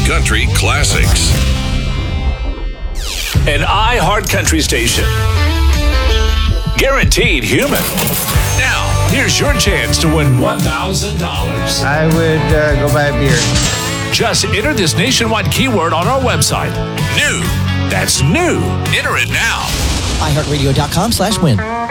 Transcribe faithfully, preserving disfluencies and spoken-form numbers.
country classics. An iHeart Country station. Guaranteed human. Now, here's your chance to win one thousand dollars. I would uh, go buy a beer. Just enter this nationwide keyword on our website. New. That's new. Enter it now. iHeartRadio.com slash win.